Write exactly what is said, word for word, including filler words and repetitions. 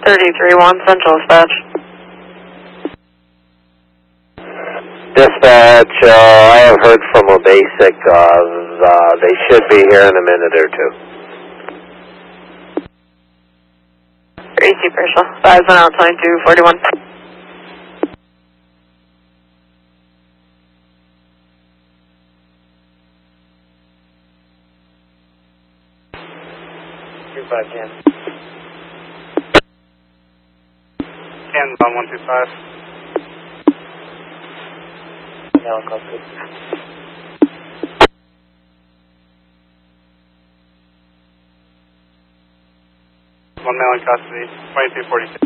thirty-three one Central Dispatch. Dispatch, uh, I have heard from a basic. Uh, uh, they should be here in a minute or two. three Commercial. five one out twenty-two forty-one. two five Can. Can's on one two five. Now call good. One male in custody, twenty-two forty-two.